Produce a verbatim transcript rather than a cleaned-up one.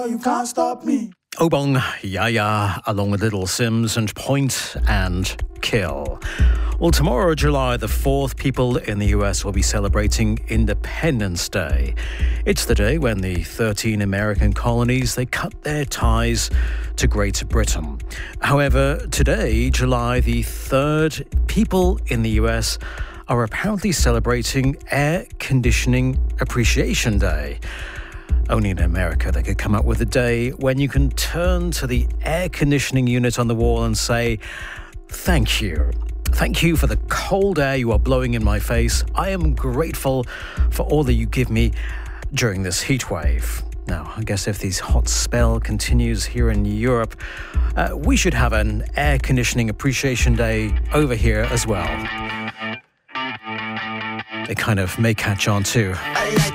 boy, you can't stop me. Obong, Yaya, along with Little Sims and Point and Kill. Well, tomorrow, July the fourth, people in the U S will be celebrating Independence Day. It's the day when the thirteen American colonies, they cut their ties to Great Britain. However, today, July the third, people in the U S are apparently celebrating Air Conditioning Appreciation Day. Only in America they could come up with a day when you can turn to the air conditioning unit on the wall and say, thank you. Thank you for the cold air you are blowing in my face. I am grateful for all that you give me during this heat wave. Now, I guess if this hot spell continues here in Europe, uh, we should have an air conditioning appreciation day over here as well. It kind of may catch on too.